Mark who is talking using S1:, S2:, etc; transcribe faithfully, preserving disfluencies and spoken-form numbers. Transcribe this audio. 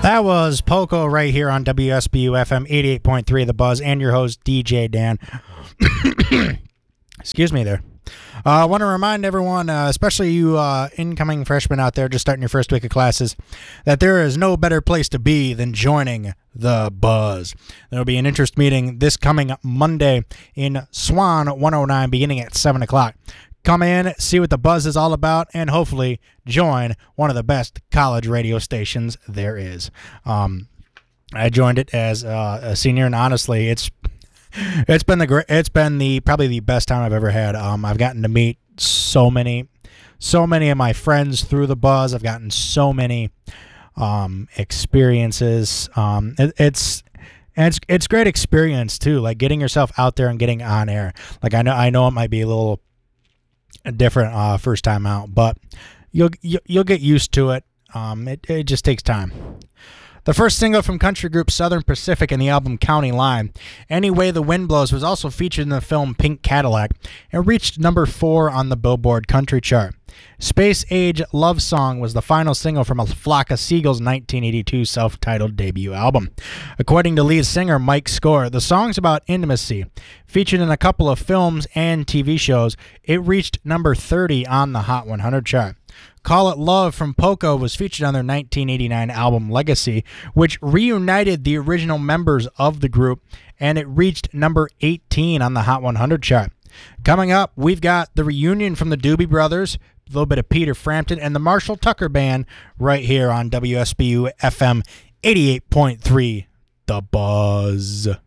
S1: That was Poco right here on W S B U F M eighty-eight point three The Buzz, and your host, D J Dan. Excuse me there. I uh, want to remind everyone, uh, especially you uh, incoming freshmen out there just starting your first week of classes, that there is no better place to be than joining The Buzz. There will be an interest meeting this coming Monday in Swan one oh nine beginning at seven o'clock. Come in, see what The Buzz is all about, and hopefully join one of the best college radio stations there is. Um, I joined it as uh, a senior, and honestly, it's it's been the it's been the probably the best time I've ever had. Um, I've gotten to meet so many, so many of my friends through The Buzz. I've gotten so many um, experiences. Um, it, it's and it's it's great experience too. Like getting yourself out there and getting on air. Like I know I know it might be a little different uh, first time out, but you'll you'll get used to it. Um, it it just takes time. The first single from country group Southern Pacific in the album County Line, Any Way the Wind Blows, was also featured in the film Pink Cadillac and reached number four on the Billboard Country Chart. Space Age Love Song was the final single from A Flock of Seagulls' nineteen eighty-two self-titled debut album. According to lead singer Mike Score, the song's about intimacy. Featured in a couple of films and T V shows, it reached number thirty on the Hot one hundred chart. Call It Love from Poco was featured on their nineteen eighty-nine album Legacy, which reunited the original members of the group, and it reached number eighteen on the Hot one hundred chart. Coming up, we've got the reunion from the Doobie Brothers, a little bit of Peter Frampton, and the Marshall Tucker Band right here on W S B U F M eighty-eight point three The Buzz.